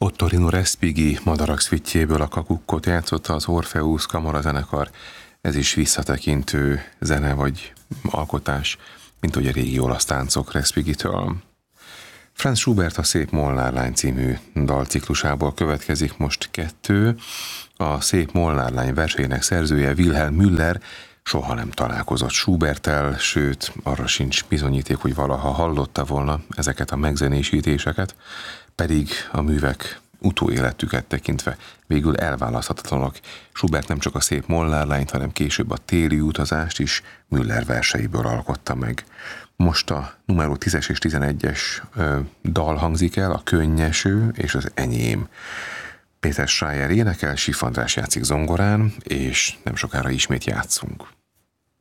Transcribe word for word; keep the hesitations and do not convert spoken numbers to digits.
Ottorino Respighi Madarak szvitjéből a Kakukkot játszotta az Orpheus kamarazenekar. Ez is visszatekintő zene vagy alkotás, mint hogy a régi olasz táncok Respighi-től. Franz Schubert a Szép Molnár lány című dalciklusából következik most kettő. A Szép Molnár lány versének szerzője Wilhelm Müller soha nem találkozott Schuberttel, sőt, arra sincs bizonyíték, hogy valaha hallotta volna ezeket a megzenésítéseket, pedig a művek utóéletüket tekintve végül elválaszthatatlanok. Schubert nem csak a Szép Molnár lányt, hanem később a Téli utazást is Müller verseiből alkotta meg. Most a numero tízes és tizenegyes ö, dal hangzik el, a Könnyeső és az Enyém. Péter Schreier énekel, Sif András játszik zongorán, és nem sokára ismét játszunk.